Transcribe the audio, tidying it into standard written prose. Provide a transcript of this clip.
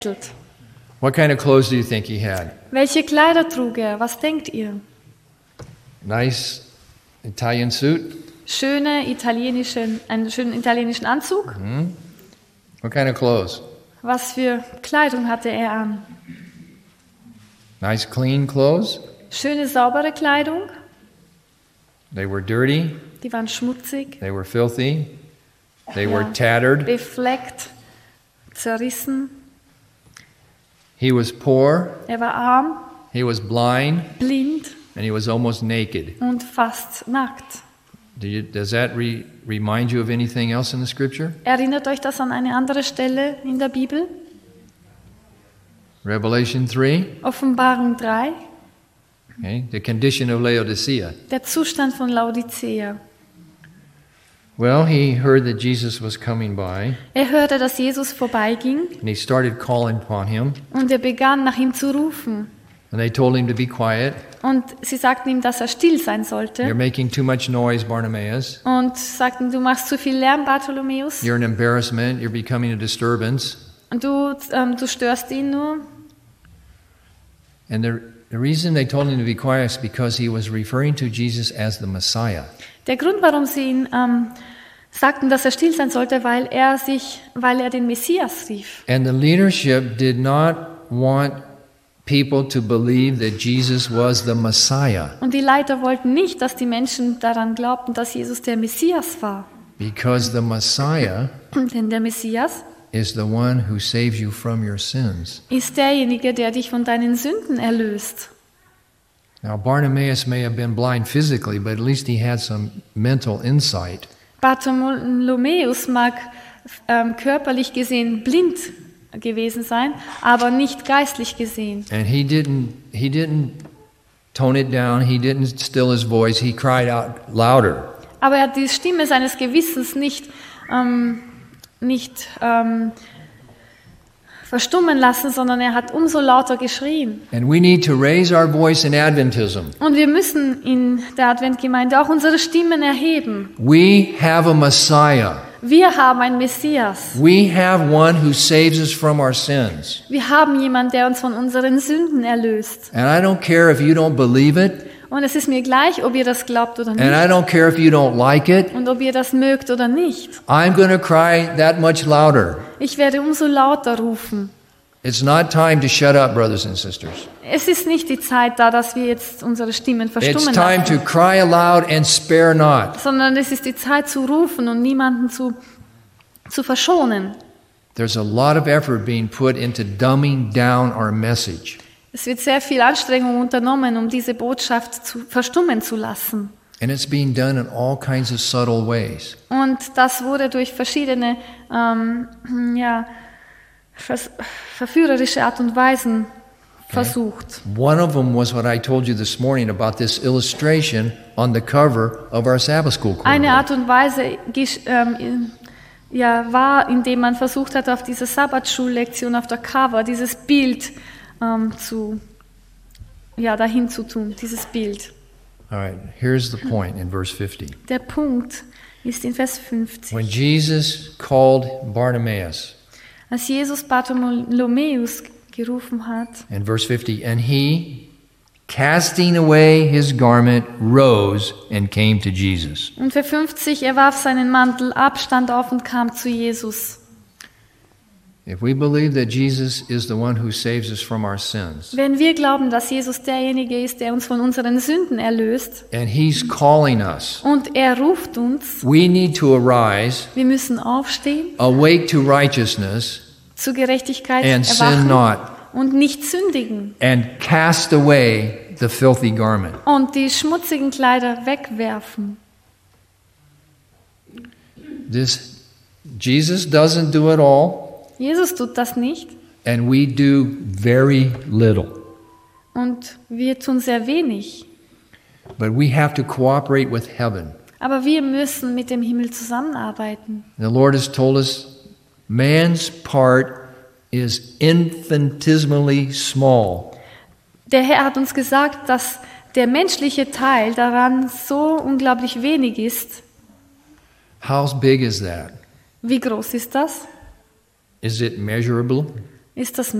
What kind of clothes do you think he had? Welche Kleider trug er? Was denkt ihr? Nice Italian suit? Einen schönen italienischen Anzug? What kind of clothes? Was für Kleidung hatte er an? Nice clean clothes? Schöne, saubere Kleidung? They were dirty, Die waren schmutzig, they were filthy, they Ja. were tattered. befleckt, zerrissen. He was poor, Er war arm, he was blind, blind and he was almost naked. und fast nackt. Does that remind you of anything else in the scripture? Erinnert euch das an eine andere Stelle in der Bibel? Revelation 3, Offenbarung 3, okay, the condition of Laodicea. der Zustand von Laodicea. Well, he heard that Jesus was coming by, Er hörte, dass Jesus vorbeiging and he started calling upon him. und er begann nach ihm zu rufen. And they told him to be quiet. Und sie sagten ihm, dass er still sein You're sollte. making too much noise, Bartimaeus. Und sagten, du machst zu viel Lärm, Bartholomäus. You're an embarrassment. You're becoming a disturbance. Und du störst ihn nur. And the reason they told him to be quiet is because he was referring to Jesus as the Messiah. Der Grund, warum sie ihn sagten, dass er still sein sollte, weil er den Messias rief. And the leadership did not want people to believe that Jesus was the Messiah, Und die Leiter wollten nicht, dass die Menschen daran glaubten, dass Jesus der Messias war. because the Messiah Denn der Messias is the one who saves you from your sins. ist derjenige, der dich von deinen Sünden erlöst. Now, Bartimaeus may have been blind physically, but at least he had some mental insight. Bartholomäus mag körperlich gesehen blind gewesen sein, aber nicht geistlich gesehen. And he didn't tone it down. He didn't still his voice. He cried out louder. Aber er hat die Stimme seines Gewissens nicht verstummen lassen, sondern er hat umso lauter geschrien. And we need to raise our voice in Adventism. Und wir müssen in der Adventgemeinde auch unsere Stimmen erheben. We have a Messiah. Wir haben einen Messias. We have one who saves us from our sins. Wir haben jemanden, der uns von unseren Sünden erlöst. And I don't care if you don't believe it, Und es ist mir gleich, ob ihr das glaubt oder and I nicht. don't care if you don't like it. Und ob ihr das mögt oder nicht. I'm going to cry that much louder. Ich werde umso lauter rufen. It's not time to shut up, brothers and sisters. Es ist nicht die Zeit da, dass wir jetzt unsere Stimmen It's verstummen time to lassen, cry aloud and spare not. sondern es ist die Zeit zu rufen und niemanden zu verschonen. There's a lot of effort being put into dumbing down our message. Es wird sehr viel Anstrengung unternommen, um diese Botschaft verstummen zu lassen. And it's being done in all kinds of subtle ways. Und das wurde durch verschiedene verführerische Art und Weisen versucht. One of them was what I told you this morning about this illustration on the cover of our Sabbath School Eine Quarterly. Art und Weise war, indem man versucht hat, auf dieser Sabbatschullektion auf der Cover dieses Bild dahin zu tun, dieses Bild. All right, here's the point in verse 50. Der Punkt ist in Vers 50. When Jesus called Bartimaeus, Als Jesus Bartholomäus gerufen hat, in verse 50, and he, casting away his garment, rose and came to Jesus. und Vers 50, er warf seinen Mantel ab, stand auf und kam zu Jesus. If we believe that Jesus is the one who saves us from our sins, Wenn wir glauben, dass Jesus derjenige ist, der uns von unseren Sünden erlöst, and he's calling us, und er ruft uns, we need to arise, wir müssen aufstehen, awake to righteousness, zur Gerechtigkeit and sin erwachen not, und nicht sündigen and cast away the filthy garment. und die schmutzigen Kleider wegwerfen. Jesus doesn't do it all, Jesus tut das nicht and we do very little. und wir tun sehr wenig. But we have to cooperate with heaven. Aber wir müssen mit dem Himmel zusammenarbeiten. The Lord has told us man's part is infinitesimally small. Der Herr hat uns gesagt, dass der menschliche Teil daran so unglaublich wenig ist. How big is that? Wie groß ist das? Is it measurable? ist das